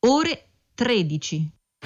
ore 13.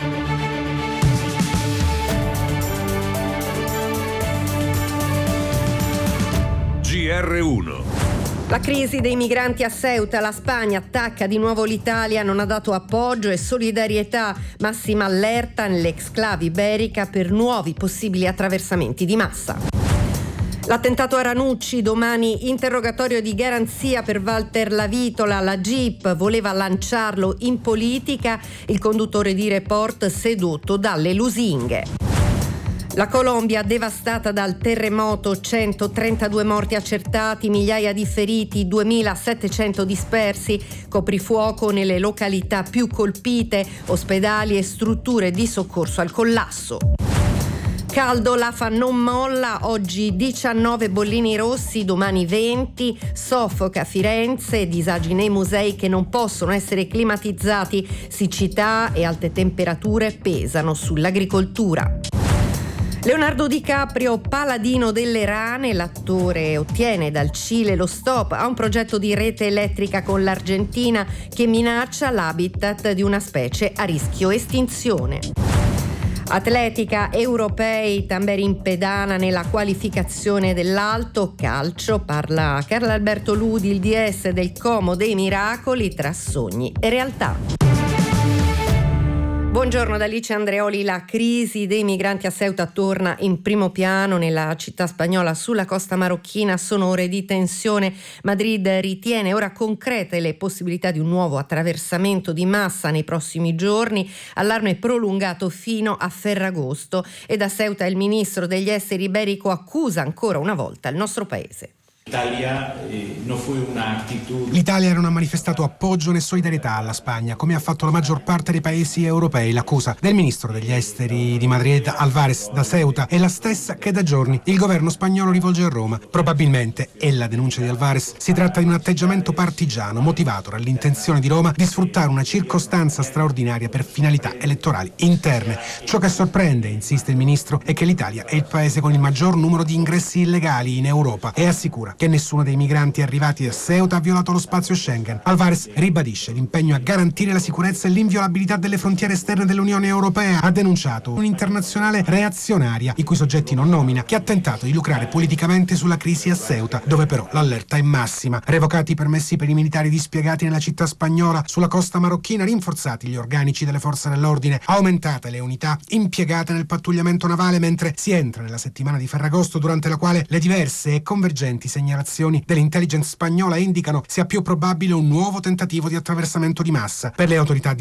GR1. La crisi dei migranti a Ceuta, la Spagna attacca di nuovo l'Italia, non ha dato appoggio e solidarietà, massima allerta nell'exclave iberica per nuovi possibili attraversamenti di massa. L'attentato a Ranucci, domani interrogatorio di garanzia per Walter Lavitola, la GIP voleva lanciarlo in politica, il conduttore di Report sedotto dalle lusinghe. La Colombia devastata dal terremoto, 132 morti accertati, migliaia di feriti, 2.700 dispersi, coprifuoco nelle località più colpite, ospedali e strutture di soccorso al collasso. Caldo, l'AFA non molla, oggi 19 bollini rossi, domani 20, soffoca Firenze, disagi nei musei che non possono essere climatizzati, siccità e alte temperature pesano sull'agricoltura. Leonardo DiCaprio, paladino delle rane, l'attore ottiene dal Cile lo stop a un progetto di rete elettrica con l'Argentina che minaccia l'habitat di una specie a rischio estinzione. Atletica, europei, Tamberi in pedana nella qualificazione dell'alto, calcio, parla Carlo Alberto Ludi, il DS del Como dei miracoli tra sogni e realtà. Buongiorno da Alice Andreoli. La crisi dei migranti a Ceuta torna in primo piano nella città spagnola sulla costa marocchina. Sono ore di tensione. Madrid ritiene ora concrete le possibilità di un nuovo attraversamento di massa nei prossimi giorni. Allarme prolungato fino a Ferragosto e da Ceuta il ministro degli esteri iberico accusa ancora una volta il nostro paese. L'Italia non ha manifestato appoggio né solidarietà alla Spagna, come ha fatto la maggior parte dei paesi europei. L'accusa del ministro degli esteri di Madrid, Álvarez, da Ceuta, è la stessa che da giorni il governo spagnolo rivolge a Roma. Probabilmente, è la denuncia di Álvarez, si tratta di un atteggiamento partigiano motivato dall'intenzione di Roma di sfruttare una circostanza straordinaria per finalità elettorali interne. Ciò che sorprende, insiste il ministro, è che l'Italia è il paese con il maggior numero di ingressi illegali in Europa e assicura che nessuno dei migranti arrivati a Ceuta ha violato lo spazio Schengen. Álvarez ribadisce l'impegno a garantire la sicurezza e l'inviolabilità delle frontiere esterne dell'Unione Europea. Ha denunciato un'internazionale reazionaria, i cui soggetti non nomina, che ha tentato di lucrare politicamente sulla crisi a Ceuta, dove però l'allerta è massima. Revocati i permessi per i militari dispiegati nella città spagnola, sulla costa marocchina rinforzati gli organici delle forze dell'ordine, aumentate le unità impiegate nel pattugliamento navale, mentre si entra nella settimana di Ferragosto, durante la quale le diverse e convergenti segnalazioni dell'intelligence spagnola indicano sia più probabile un nuovo tentativo di attraversamento di massa. Per le autorità